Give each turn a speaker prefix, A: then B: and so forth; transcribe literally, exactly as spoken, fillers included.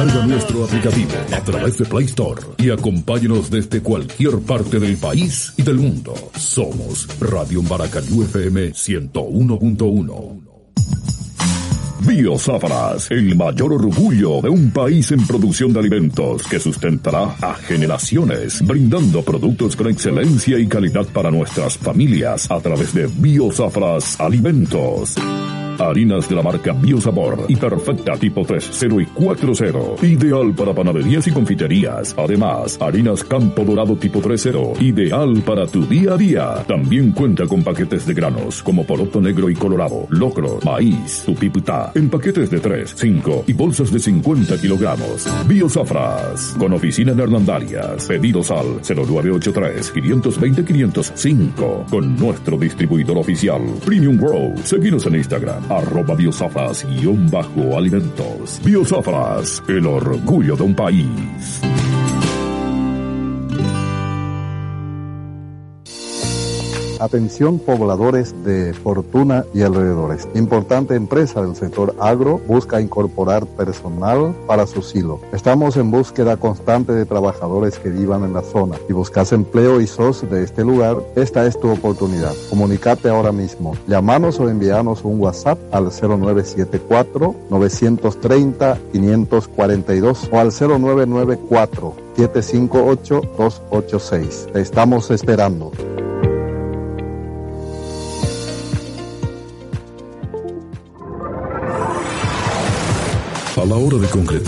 A: Carga nuestro aplicativo a través de Play Store y acompáñenos desde cualquier parte del país y del mundo. Somos Radio Maracayú F M ciento uno punto uno. Biosafras, el mayor orgullo de un país en producción de alimentos que sustentará a generaciones, brindando productos con excelencia y calidad para nuestras familias a través de Biosafras Alimentos. Harinas de la marca Biosabor y Perfecta tipo tres, cero y cuatro cero. Ideal para panaderías y confiterías. Además, harinas Campo Dorado tipo tres cero. Ideal para tu día a día. También cuenta con paquetes de granos como poroto negro y colorado, locro, maíz, tupiputá, en paquetes de tres, cinco y bolsas de cincuenta kilogramos. Biosafras, con oficina en Hernandarias. Pedidos al cero nueve ocho tres, cinco dos cero, cinco cero cinco. Con nuestro distribuidor oficial, Premium Grow. Seguinos en Instagram. Arroba Biosafras guión bajo alimentos. Biosafras, el orgullo de un país.
B: Atención pobladores de Fortuna y alrededores. Importante empresa del sector agro busca incorporar personal para su silo. Estamos en búsqueda constante de trabajadores que vivan en la zona. Si buscas empleo y sos de este lugar, esta es tu oportunidad. Comunicate ahora mismo. Llámanos o envíanos un WhatsApp al cero nueve siete cuatro, nueve tres cero, cinco cuatro dos o al cero nueve nueve cuatro, siete cinco ocho, dos ocho seis. Te estamos esperando.
A: A la hora de concretar